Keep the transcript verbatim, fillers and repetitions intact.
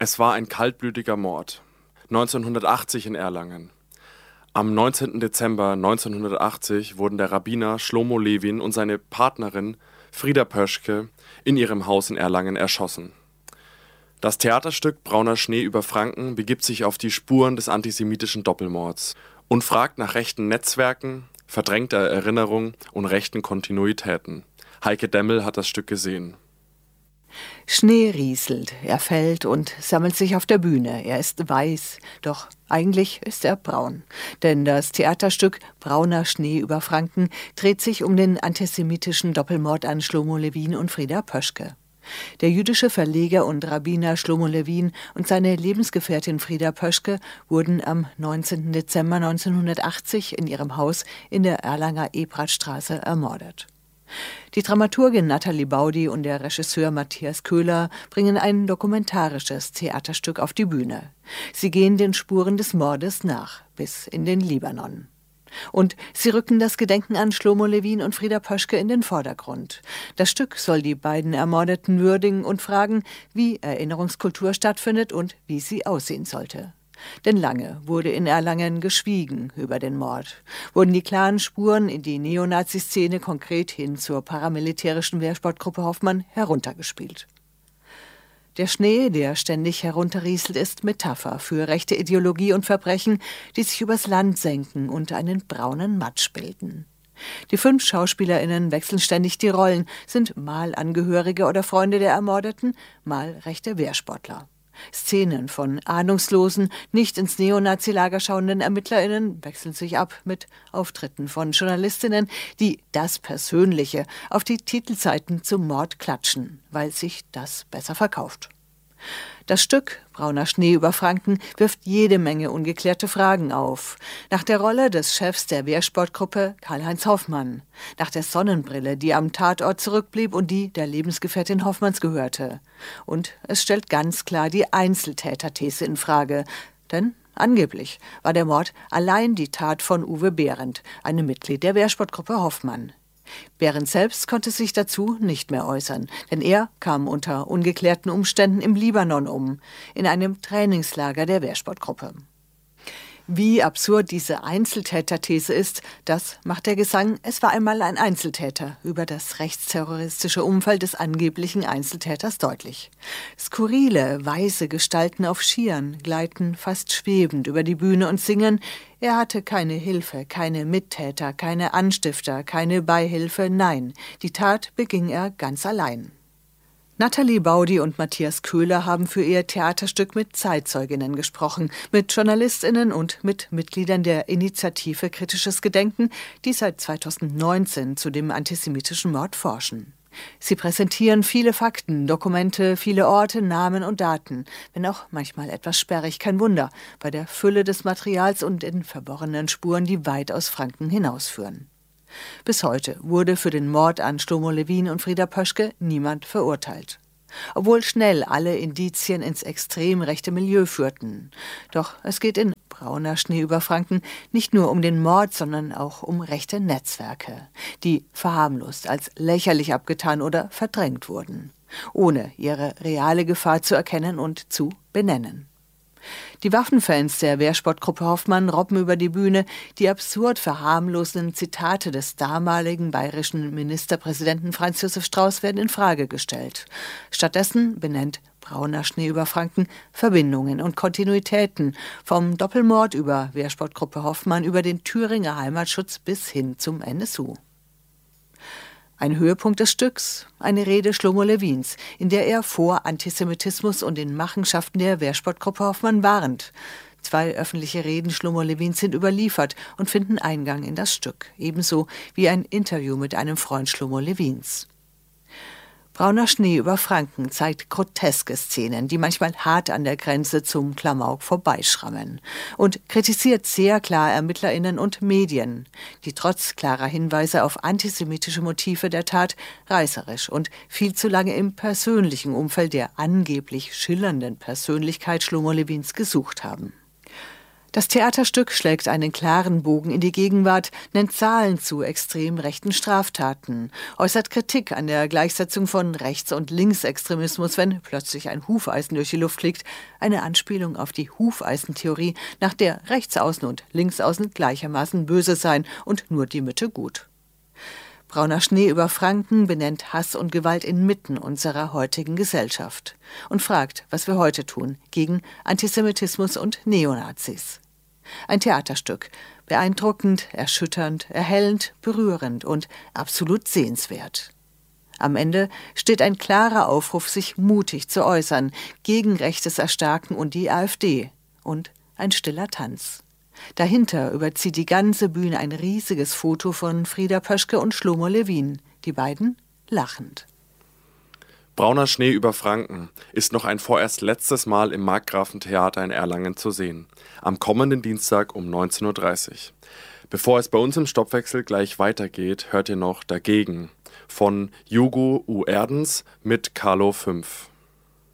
Es war ein kaltblütiger Mord. neunzehnhundertachtzig in Erlangen. Am neunzehnten Dezember neunzehnhundertachtzig wurden der Rabbiner Shlomo Levin und seine Partnerin Frieda Pöschke in ihrem Haus in Erlangen erschossen. Das Theaterstück Brauner Schnee über Franken begibt sich auf die Spuren des antisemitischen Doppelmords und fragt nach rechten Netzwerken, verdrängter Erinnerung und rechten Kontinuitäten. Heike Demmel hat das Stück gesehen. Schnee rieselt, er fällt und sammelt sich auf der Bühne. Er ist weiß, doch eigentlich ist er braun. Denn das Theaterstück Brauner Schnee über Franken dreht sich um den antisemitischen Doppelmord an Shlomo Levin und Frieda Pöschke. Der jüdische Verleger und Rabbiner Shlomo Levin und seine Lebensgefährtin Frieda Pöschke wurden am neunzehnten Dezember neunzehnhundertachtzig in ihrem Haus in der Erlanger Ebratstraße ermordet. Die Dramaturgin Nathalie Baudi und der Regisseur Matthias Köhler bringen ein dokumentarisches Theaterstück auf die Bühne. Sie gehen den Spuren des Mordes nach, bis in den Libanon. Und sie rücken das Gedenken an Shlomo Levin und Frieda Pöschke in den Vordergrund. Das Stück soll die beiden Ermordeten würdigen und fragen, wie Erinnerungskultur stattfindet und wie sie aussehen sollte. Denn lange wurde in Erlangen geschwiegen über den Mord. Wurden die klaren Spuren in die Neonazi-Szene konkret hin zur paramilitärischen Wehrsportgruppe Hoffmann heruntergespielt. Der Schnee, der ständig herunterrieselt, ist Metapher für rechte Ideologie und Verbrechen, die sich übers Land senken und einen braunen Matsch bilden. Die fünf SchauspielerInnen wechseln ständig die Rollen, sind mal Angehörige oder Freunde der Ermordeten, mal rechte Wehrsportler. Szenen von ahnungslosen, nicht ins Neonazi-Lager schauenden ErmittlerInnen wechseln sich ab mit Auftritten von JournalistInnen, die das Persönliche auf die Titelseiten zum Mord klatschen, weil sich das besser verkauft. Das Stück Brauner Schnee über Franken wirft jede Menge ungeklärte Fragen auf. Nach der Rolle des Chefs der Wehrsportgruppe Karl-Heinz Hoffmann, nach der Sonnenbrille, die am Tatort zurückblieb und die der Lebensgefährtin Hoffmanns gehörte. Und es stellt ganz klar die Einzeltäterthese in Frage. Denn angeblich war der Mord allein die Tat von Uwe Behrendt, einem Mitglied der Wehrsportgruppe Hoffmann. Behrendt selbst konnte sich dazu nicht mehr äußern, denn er kam unter ungeklärten Umständen im Libanon um, in einem Trainingslager der Wehrsportgruppe. Wie absurd diese Einzeltäterthese ist, das macht der Gesang "Es war einmal ein Einzeltäter" über das rechtsterroristische Umfeld des angeblichen Einzeltäters deutlich. Skurrile, weiße Gestalten auf Skiern gleiten fast schwebend über die Bühne und singen: Er hatte keine Hilfe, keine Mittäter, keine Anstifter, keine Beihilfe, nein, die Tat beging er ganz allein. Nathalie Baudi und Matthias Köhler haben für ihr Theaterstück mit Zeitzeuginnen gesprochen, mit JournalistInnen und mit Mitgliedern der Initiative Kritisches Gedenken, die seit zweitausendneunzehn zu dem antisemitischen Mord forschen. Sie präsentieren viele Fakten, Dokumente, viele Orte, Namen und Daten, wenn auch manchmal etwas sperrig, kein Wunder, bei der Fülle des Materials und den verworrenen Spuren, die weit aus Franken hinausführen. Bis heute wurde für den Mord an Shlomo Levin und Frieda Pöschke niemand verurteilt. Obwohl schnell alle Indizien ins extrem rechte Milieu führten. Doch es geht in Brauner Schnee über Franken nicht nur um den Mord, sondern auch um rechte Netzwerke, die verharmlost, als lächerlich abgetan oder verdrängt wurden, ohne ihre reale Gefahr zu erkennen und zu benennen. Die Waffenfans der Wehrsportgruppe Hoffmann robben über die Bühne, die absurd verharmlosenden Zitate des damaligen bayerischen Ministerpräsidenten Franz Josef Strauß werden in Frage gestellt. Stattdessen benennt Brauner Schnee über Franken Verbindungen und Kontinuitäten, vom Doppelmord über Wehrsportgruppe Hoffmann über den Thüringer Heimatschutz bis hin zum N S U. Ein Höhepunkt des Stücks, eine Rede Shlomo Levins, in der er vor Antisemitismus und den Machenschaften der Wehrsportgruppe Hoffmann warnt. Zwei öffentliche Reden Shlomo Levins sind überliefert und finden Eingang in das Stück, ebenso wie ein Interview mit einem Freund Shlomo Levins. Brauner Schnee über Franken zeigt groteske Szenen, die manchmal hart an der Grenze zum Klamauk vorbeischrammen, und kritisiert sehr klar ErmittlerInnen und Medien, die trotz klarer Hinweise auf antisemitische Motive der Tat reißerisch und viel zu lange im persönlichen Umfeld der angeblich schillernden Persönlichkeit Shlomo Levins gesucht haben. Das Theaterstück schlägt einen klaren Bogen in die Gegenwart, nennt Zahlen zu extrem rechten Straftaten, äußert Kritik an der Gleichsetzung von Rechts- und Linksextremismus, wenn plötzlich ein Hufeisen durch die Luft fliegt, eine Anspielung auf die Hufeisentheorie, nach der Rechtsaußen und Linksaußen gleichermaßen böse seien und nur die Mitte gut. Brauner Schnee über Franken benennt Hass und Gewalt inmitten unserer heutigen Gesellschaft und fragt, was wir heute tun gegen Antisemitismus und Neonazis. Ein Theaterstück, beeindruckend, erschütternd, erhellend, berührend und absolut sehenswert. Am Ende steht ein klarer Aufruf, sich mutig zu äußern, gegen rechtes Erstarken und die AfD und ein stiller Tanz. Dahinter überzieht die ganze Bühne ein riesiges Foto von Frieda Pöschke und Schlomo Levin, die beiden lachend. Brauner Schnee über Franken ist noch ein vorerst letztes Mal im Markgrafentheater in Erlangen zu sehen, am kommenden Dienstag um neunzehn Uhr dreißig. Bevor es bei uns im Stoppwechsel gleich weitergeht, hört ihr noch Dagegen von Hugo U. Erdens mit Carlo fünf.